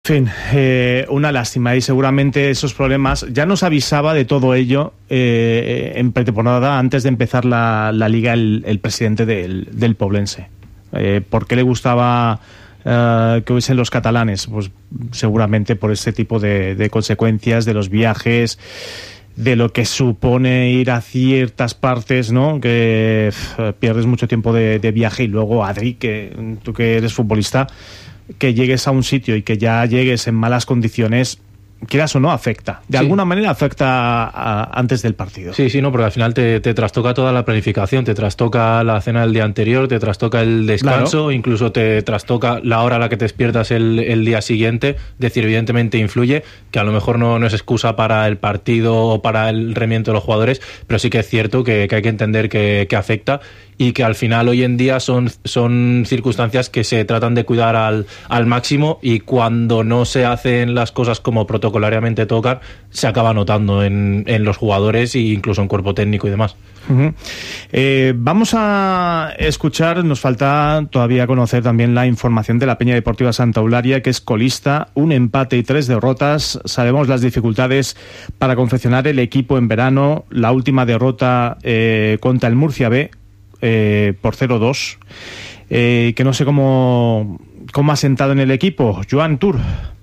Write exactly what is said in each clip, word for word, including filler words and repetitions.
En fin, eh, una lástima, y seguramente esos problemas, ya nos avisaba de todo ello eh, en pretemporada antes de empezar la, la liga el, el presidente del, del Poblense. Eh, ¿Por qué le gustaba eh, que hubiesen los catalanes? Pues seguramente por este tipo de, de consecuencias de los viajes, de lo que supone ir a ciertas partes, ¿no? Que pff, pierdes mucho tiempo de, de viaje, y luego, Adri, que tú que eres futbolista, que llegues a un sitio y que ya llegues en malas condiciones, quieras o no, afecta. De sí. alguna manera afecta a, a, antes del partido. Sí, sí, no, porque al final te, te trastoca toda la planificación, te trastoca la cena del día anterior, te trastoca el descanso, claro. Incluso te trastoca la hora a la que te despiertas el, el día siguiente. Es decir, evidentemente influye, que a lo mejor no, no es excusa para el partido o para el rendimiento de los jugadores, pero sí que es cierto que, que hay que entender que, que afecta, y que al final hoy en día son, son circunstancias que se tratan de cuidar al, al máximo, y cuando no se hacen las cosas como protocolariamente tocan, se acaba notando en, en los jugadores e incluso en cuerpo técnico y demás. Uh-huh. Eh, vamos a escuchar, nos falta todavía conocer también la información de la Peña Deportiva Santa Eulalia, que es colista, un empate y tres derrotas. Sabemos las dificultades para confeccionar el equipo en verano, la última derrota eh, contra el Murcia B, Eh, por cero dos, eh, que no sé cómo, cómo ha sentado en el equipo. Joan Tur.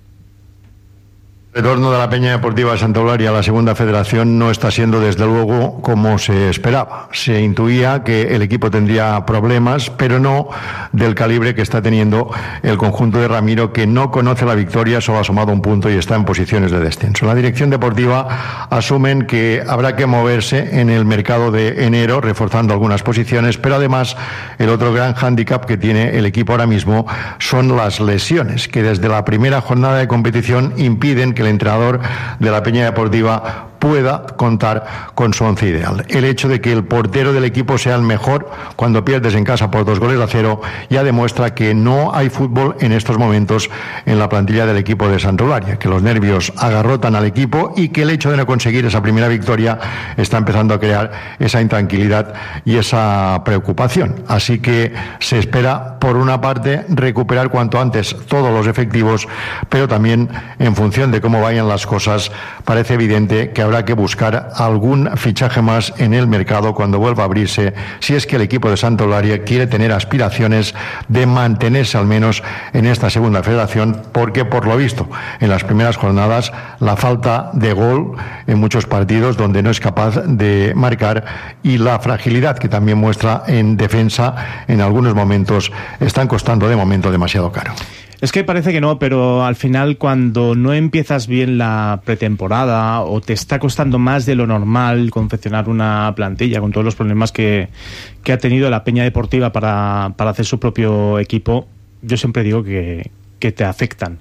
El retorno de la Peña Deportiva de Santa Eulalia a la segunda federación no está siendo desde luego como se esperaba. Se intuía que el equipo tendría problemas, pero no del calibre que está teniendo el conjunto de Ramiro, que no conoce la victoria, solo ha sumado un punto y está en posiciones de descenso. La dirección deportiva asumen que habrá que moverse en el mercado de enero, reforzando algunas posiciones, pero además el otro gran hándicap que tiene el equipo ahora mismo son las lesiones, que desde la primera jornada de competición impiden que el entrenador de la Peña Deportiva pueda contar con su once ideal. El hecho de que el portero del equipo sea el mejor cuando pierdes en casa por dos goles a cero ya demuestra que no hay fútbol en estos momentos en la plantilla del equipo de Santa Eulalia, que los nervios agarrotan al equipo y que el hecho de no conseguir esa primera victoria está empezando a crear esa intranquilidad y esa preocupación. Así que se espera, por una parte, recuperar cuanto antes todos los efectivos, pero también, en función de cómo vayan las cosas, parece evidente que habrá que buscar algún fichaje más en el mercado cuando vuelva a abrirse, si es que el equipo de Santa Eulalia quiere tener aspiraciones de mantenerse al menos en esta segunda federación, porque por lo visto en las primeras jornadas la falta de gol en muchos partidos donde no es capaz de marcar, y la fragilidad que también muestra en defensa en algunos momentos están costando de momento demasiado caro. Es que parece que no, pero al final, cuando no empiezas bien la pretemporada o te está costando más de lo normal confeccionar una plantilla con todos los problemas que, que ha tenido la Peña Deportiva para, para hacer su propio equipo, yo siempre digo que, que te afectan.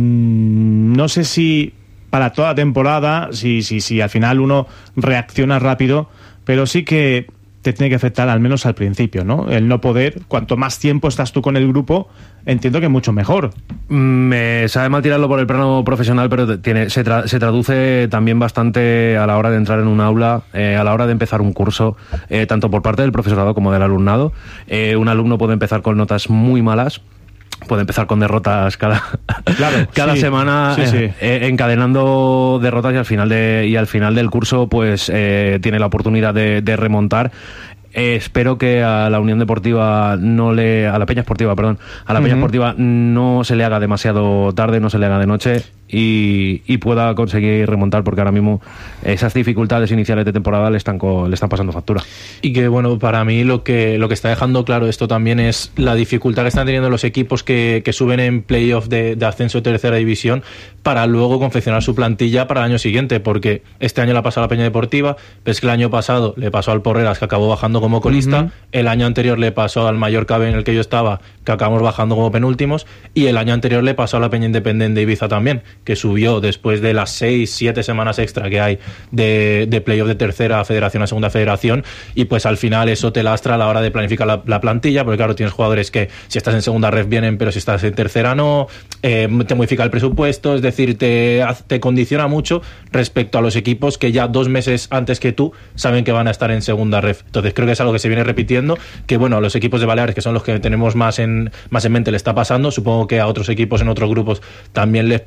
No sé si para toda la temporada, si, si, si al final uno reacciona rápido, pero sí que te tiene que afectar al menos al principio, ¿no? El no poder, cuanto más tiempo estás tú con el grupo, entiendo que mucho mejor. Me sabe mal tirarlo por el plano profesional, pero tiene, se, tra- se traduce también bastante a la hora de entrar en un aula, eh, a la hora de empezar un curso, eh, tanto por parte del profesorado como del alumnado. Eh, un alumno puede empezar con notas muy malas, puede empezar con derrotas cada, claro, cada sí, semana, sí, sí. Eh, encadenando derrotas, y al final de y al final del curso pues eh, tiene la oportunidad de, de remontar. Eh, espero que a la Unión Deportiva no le a la Peña Esportiva, perdón, a la uh-huh. Peña Esportiva no se le haga demasiado tarde, no se le haga de noche, y, y pueda conseguir remontar, porque ahora mismo esas dificultades iniciales de temporada le están co- le están pasando factura. Y que bueno, para mí lo que lo que está dejando claro esto también es la dificultad que están teniendo los equipos que, que suben en playoff de, de ascenso de tercera división para luego confeccionar su plantilla para el año siguiente, porque este año le ha pasado a la Peña Deportiva, pero es que el año pasado le pasó al Porreras, que acabó bajando como colista, uh-huh. el año anterior le pasó al Mallorca B, en el que yo estaba, que acabamos bajando como penúltimos, y el año anterior le pasó a la Peña Independiente de Ibiza también, que subió después de las seis, siete semanas extra que hay de, de playoff de tercera federación a segunda federación, y pues al final eso te lastra a la hora de planificar la, la plantilla, porque claro, tienes jugadores que si estás en segunda ref vienen, pero si estás en tercera no, eh, te modifica el presupuesto, es decir, te, te condiciona mucho respecto a los equipos que ya dos meses antes que tú saben que van a estar en segunda ref. Entonces creo que es algo que se viene repitiendo, que bueno, a los equipos de Baleares, que son los que tenemos más en, más en mente, le está pasando, supongo que a otros equipos en otros grupos también les